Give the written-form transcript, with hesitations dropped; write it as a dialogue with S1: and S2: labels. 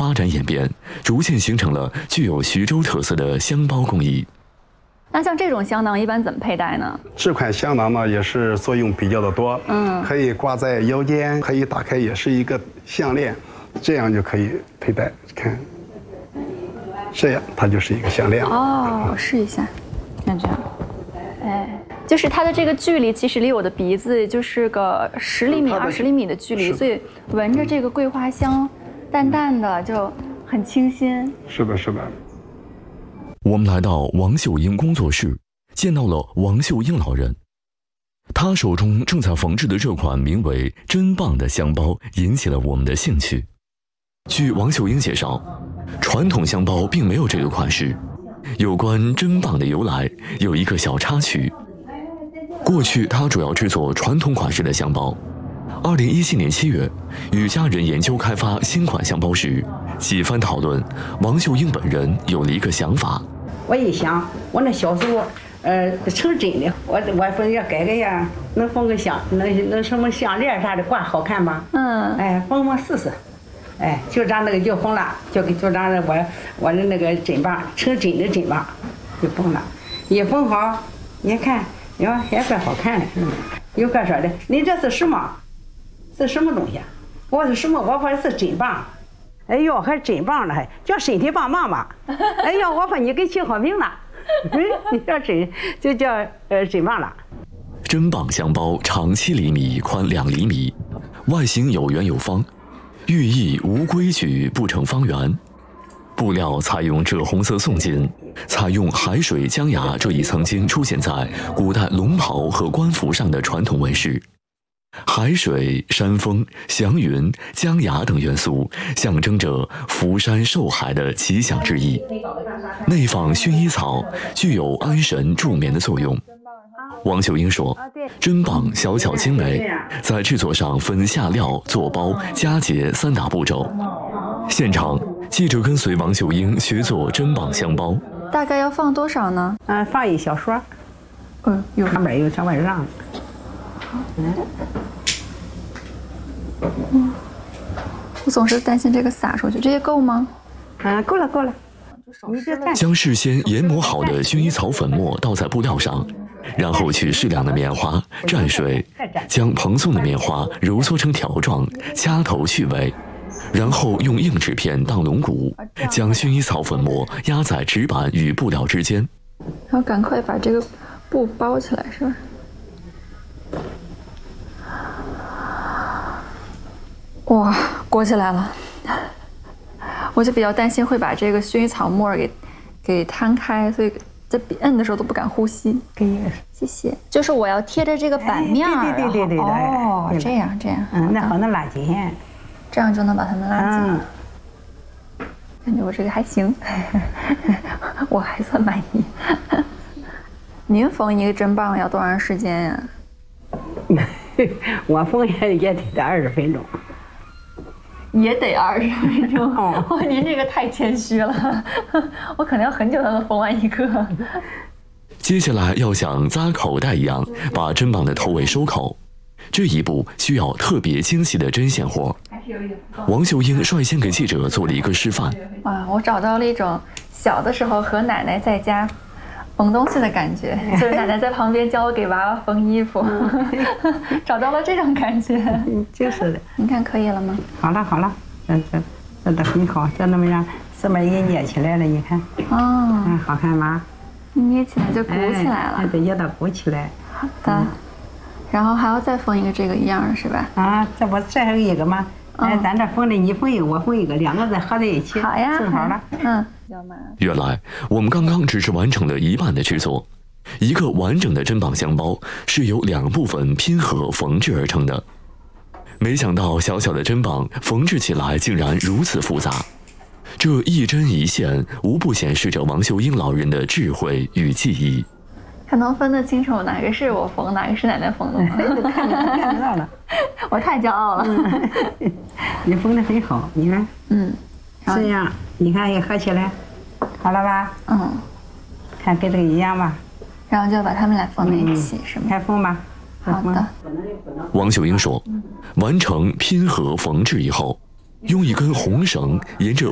S1: 发展演变，逐渐形成了具有徐州特色的香包工艺。
S2: 那像这种香囊一般怎么佩戴呢？
S3: 这款香囊呢也是作用比较的多，可以挂在腰间，可以打开，也是一个项链，这样就可以佩戴。看，这样它就是一个项链。
S2: 哦，试一下，像这样，哎，就是它的这个距离其实离我的鼻子就是个10厘米、20厘米的距离，所以闻着这个桂花香，淡淡的就很清新。
S3: 是的，是的。
S1: 我们来到王秀英工作室，见到了王秀英老人。他手中正在缝制的这款名为“真棒”的香包引起了我们的兴趣。据王秀英介绍，传统香包并没有这个款式。有关“真棒”的由来，有一个小插曲。过去他主要制作传统款式的香包。2017年7月，与家人研究开发新款香包时，几番讨论，王秀英本人有了一个想法。
S4: 我一想，我那小时候，成真的，我说要改个样，能缝个能什么项链啥的挂好看吧？哎，缝试试，哎，就让那个就缝了，就让我的那个针棒成真的针棒，就缝了，一缝好，你看，哟，也怪好看的。有个说的，你这是什么？是什么东西？我说什么？我说是针棒。哎呦，还真棒了，还叫身体棒棒吧？哎呦，我说你给起好名了，你叫真就叫真棒了。
S1: 真棒香包长7厘米，宽2厘米，外形有圆有方，寓意无规矩不成方圆。布料采用赭红色宋金，采用海水、江崖这一曾经出现在古代龙袍和官服上的传统纹饰。海水、山峰、祥云、江崖等元素象征着福山寿海的吉祥之意。内放薰衣草，具有安神助眠的作用。王秀英说，真棒小巧精美，在制作上分下料、做包、夹结3大步骤。现场，记者跟随王秀英学做真棒香包。
S2: 大概要放多少呢？
S4: 放1小撮。有上面有上面让。
S2: 我总是担心这个洒出去，这些够吗？
S4: 够了够了。
S1: 将事先研磨好的薰衣草粉末倒在布料上，然后取适量的棉花蘸水，将蓬松的棉花揉搓成条状，掐头去尾，然后用硬纸片当龙骨，将薰衣草粉末压在纸板与布料之间。
S2: 然后赶快把这个布包起来，是吧？哇，裹起来了。我就比较担心会把这个薰衣草沫给摊开，所以在摁的时候都不敢呼吸。谢谢。就是我要贴着这个板面儿。对。哦，这样。
S4: 那好能拉紧。
S2: 这样就能把它们拉紧。感觉我这个还行，我还算满意。您缝一个针棒要多长时间呀？
S4: 我缝也得20分钟。
S2: 也得20分钟哦，您这个太谦虚了，我可能要很久才能缝完一个。
S1: 接下来要像扎口袋一样，把针棒的头尾收口，这一步需要特别精细的针线活。王秀英率先给记者做了一个示范。
S2: 哇，我找到了一种小的时候和奶奶在家缝东西的感觉，就是奶奶在旁边教我给娃娃缝衣服，找到了这种感觉。
S4: 就是的。
S2: 您看可以了吗？
S4: 好了，这都很好，就那么样，上面也捏起来了，你看。哦。好看吗？
S2: 捏起来就鼓起来了。
S4: 对，也得鼓起来。
S2: 好的。然后还要再缝一个这个一样的是吧？
S4: 这不这还有一个吗？咱这缝的你缝一个，我缝一个，2个再合在一起。
S2: 好呀。
S4: 正好了。
S1: 原来我们刚刚只是完成了一半的制作，一个完整的针棒香包是由2部分拼合缝制而成的。没想到小小的针棒缝制起来竟然如此复杂，这一针一线无不显示着王秀英老人的智慧与技艺。
S2: 还能分得清楚哪个是我缝，哪个是奶奶缝的吗？
S4: 看得到了，
S2: 我太骄傲了。
S4: 你缝得很好，你看。这样，你看也合起来，好了吧？看跟这个一样吧。
S2: 然后就把它们俩缝在一起，是吗？
S4: 开缝吧。
S2: 好的。
S1: 王秀英说，完成拼合缝制以后，用一根红绳沿着